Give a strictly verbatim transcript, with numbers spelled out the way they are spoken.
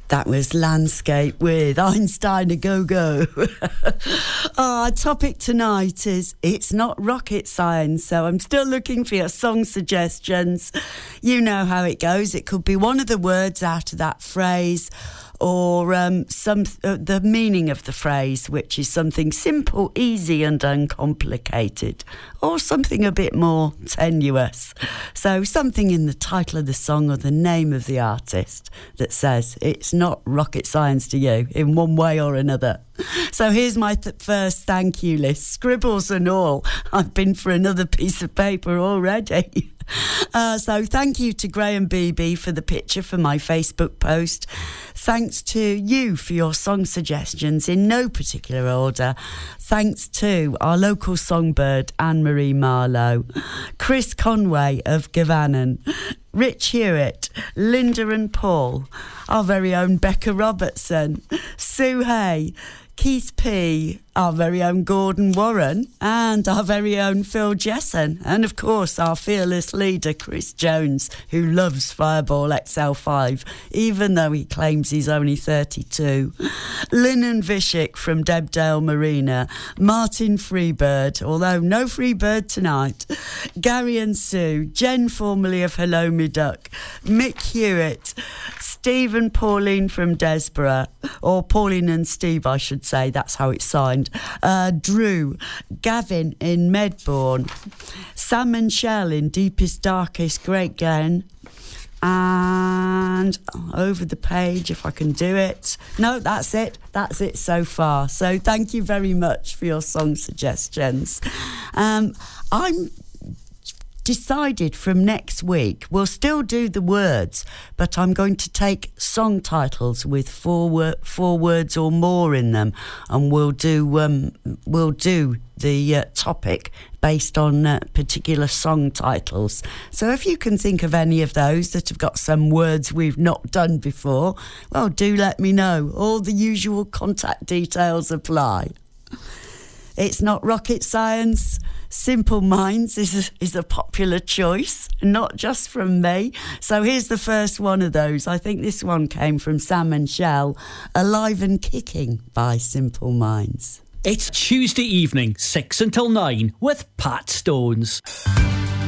That was Landscape with Einstein a Go-Go. Our topic tonight is It's Not Rocket Science, so I'm still looking for your song suggestions. You know how it goes. It could be one of the words out of that phrase, or um, some uh, the meaning of the phrase, which is something simple, easy and uncomplicated, or something a bit more tenuous. So something in the title of the song or the name of the artist that says it's not rocket science to you in one way or another. So here's my th- first thank you list, scribbles and all. I've been for another piece of paper already. Uh, so thank you to Graham Beebe for the picture for my Facebook post. Thanks to you for your song suggestions in no particular order. Thanks to our local songbird Anne-Marie Marlowe, Chris Conway of Gavanan, Rich Hewitt, Linda and Paul, our very own Becca Robertson, Sue Hay, Keith P, our very own Gordon Warren, and our very own Phil Jessen, and of course our fearless leader Chris Jones, who loves Fireball X L five, even though he claims he's only thirty-two. Lynn Vishik from Debdale Marina, Martin Freebird, although no Freebird tonight, Gary and Sue, Jen formerly of Hello Me Duck, Mick Hewitt, Steve and Pauline from Desborough, or Pauline and Steve I should say, that's how it's signed. Uh, Drew, Gavin in Medbourne, Sam and Shell in Deepest Darkest Great Glen, and over the page if I can do it. No, that's it. That's it so far. So thank you very much for your song suggestions. Um, I'm decided from next week we'll still do the words, but I'm going to take song titles with four wor- four words or more in them, and we'll do um, we'll do the uh, topic based on uh, particular song titles. So if you can think of any of those that have got some words we've not done before, well, do let me know. All the usual contact details apply. It's not rocket science. Simple Minds is a, is a popular choice, not just from me. So here's the first one of those. I think this one came from Sam and Shell, Alive and Kicking by Simple Minds. It's Tuesday evening, six until nine, with Pat Stones.